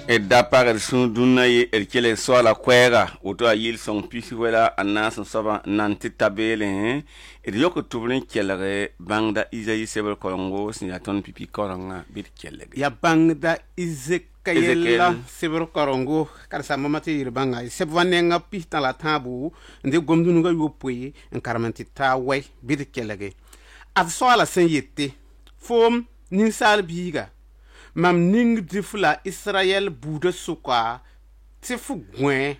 Et d'après son dunnaye et qu'elle soit la quera, auto il son pisiwela anas soba nanti tabele et yoko tubrin kelere bangda isaïe sebel kolongo signaton pipi koronga bit kelege ya bangda izekayela sebel korongo kar samamati yirbanga sebwanenga pista la tabu ndi gomdunuga yopwe en karmanti tawe bit kelege ad soala sen yette fom ninsal biga mam ning difla Israël boude suka tifu gwen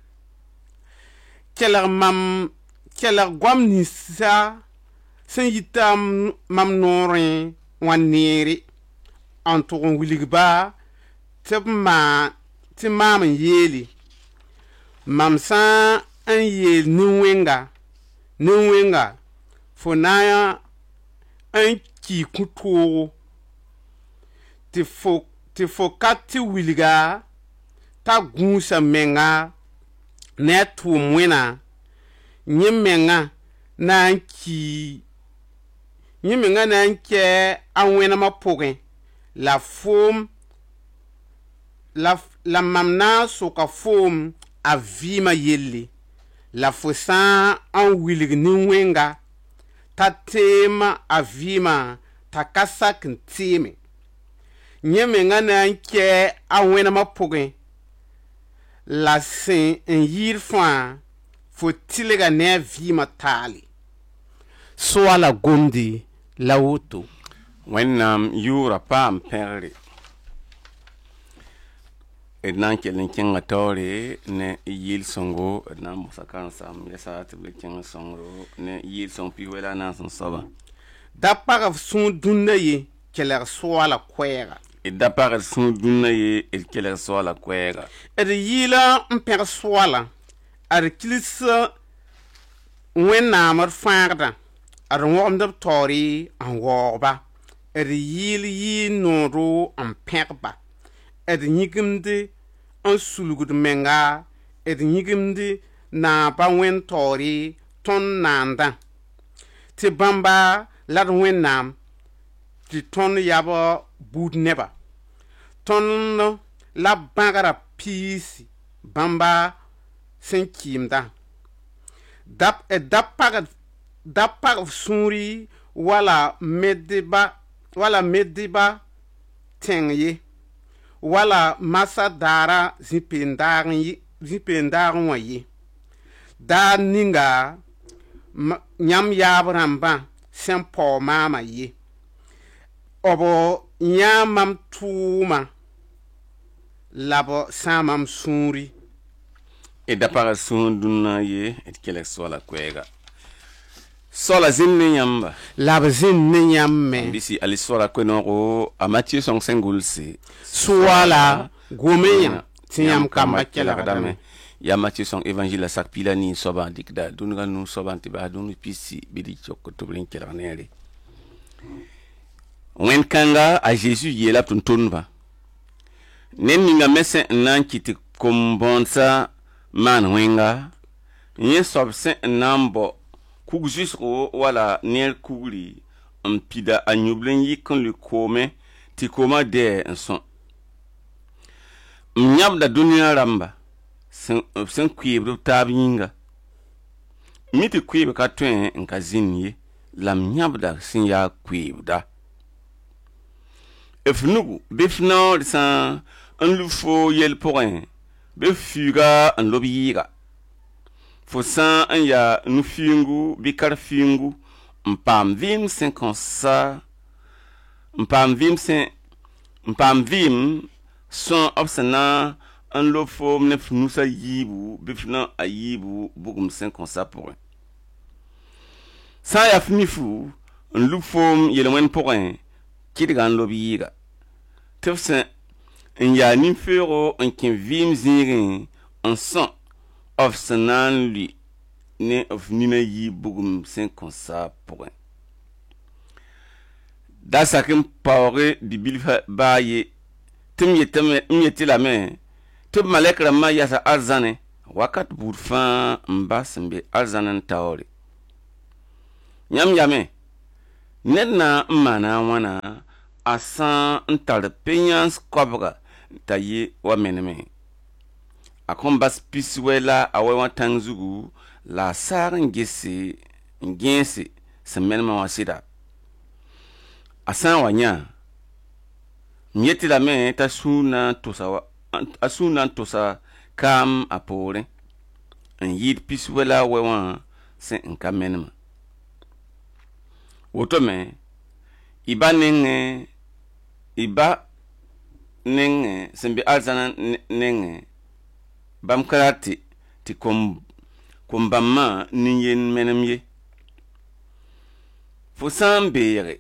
kelar gwam nisa sen yitam mam norin waneri antoron wiligba tip mam yeli mam sa an yel nuwenga fonaya an ki kuto ti fo kati wilga ta gunsa menga ne tu mwena nyemenga na nki anwena mapogen la fom la mamna soka fom avima yelle la fosa an wilig niwenga ta tema avima ta kasak ntime nyemenga na nke awena mapogen la sen en yir fa fo tilega ne vima tali so la gondi la woto when yura pam perri et nan kelen kenga tore ne yil songo na musakan sam yesa tebe kenga songo ne yil son piwela na son soba da para son dunnaye keler so la kwera et d'après son dunnaye et qu'elle soit la quera et yila mper swala ar kilisa wena mar farda ar womda tori an woba et yil yi noro an perba et nyigimde an sulugud menga et nyigimde na ba wen tori ton nanda te bamba lad wenam ti ton yaba bud neba ton la bangara pisi bamba sen kimda dap suri wala mediba tengye wala masadara zipendaren waye da ninga nyam yabramba sen po mama ye obo nyamam tuma labo samam suri et d'après son dunnaye et qu'elle soit la quera sola zinne nyamba labo zinne nyamme bisi ali sola kwenoro a Matthieu son sengulsi swala gomeya tinyam kamba kela dame ya Matthieu son évangile sak pilani soba dikda dunga nu soba tiba dunu pisi bidi choko to brin kela nere wen kanga a Jésus yela tuntunba nen ninga mesen nan kiti kombonsa man wenga nye sobsen nambo kugusro wala ner kugli pida anyublen yikon le kome ti koma de son mnyabda dunia ramba sen kwibru tabinga miti kwib ka twen nka zinye la mnyabda sin ya kwibda efnugu bifna san un lufo yel porin be fuga un lobiga fo san un ya nu fingu bi kar fingu mpam vim sen konsa mpam vim son obsena un lofo mnef nusa yibu bifna ayibu bugum sen konsa porin san ya fnifu un lufo yel wen porin kidgan lobiga tefsen en ya ninfero en kin vim zirin en son of senan lui ne of nina yi bugum sen konsa porin da sakin pawre di bilfa baye tim yete la men tub malek ramma yasa arzane wakat burfan mbasembe arzanan tawre nyam yame nedna mana wana asan ntar penyans kobga t'a ye wa meneme a kon bas pis wela a wa tang zugu la sar ngese ngense se menema wa sida asan wa nya nyeti la me ta suna tosa kam apore en yid pis wela wa se nka menema woto me iba nenge sembe alzana nenge bam karati ti kombamma niyen menem ye fo sambere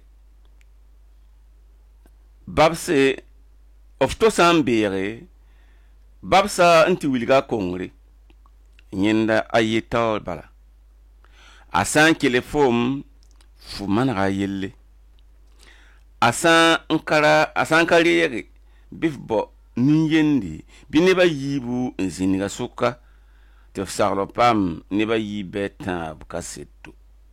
babse ofto sambere babsa anti wilga kongre nyenda ayeta bala asan telefon fu manara yelle asan kariyere bifbo ninyendi bi neba yibu nziniga suka te sarlo pam neba yibe tan bukasetu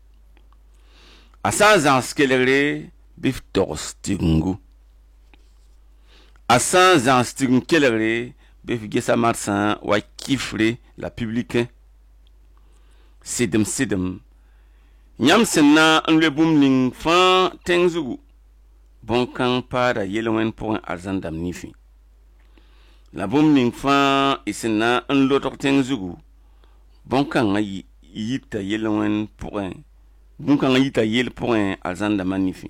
asan zanskelere bif torstingu asan zanstinkelere bif gesa marsan wa kifre la publique sidem nyam senna nle bumling fan tengzugu bon kan para yelwen pour arzandam nifi la bumling fan isena nlo tok tengzugu bon kan yita yelwen pour bon kan yita yel pour arzandam nifi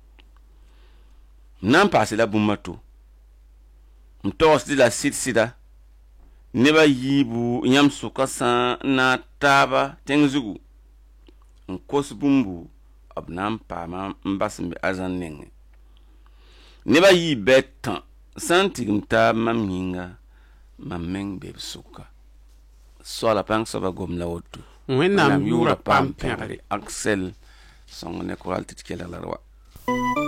nan passe la bumato mtos de la sida neba yibu nyam sukasa na taba tengzugu nkos bumbu abnam pama mbasimbe azan nenge neba yi betan santigmta maminga mameng be suka so la pang so ba gom la wotu wẽnnaam yʋʋra paam pɛgre Axel sõng ne koral tɩ d kɛlg la rwa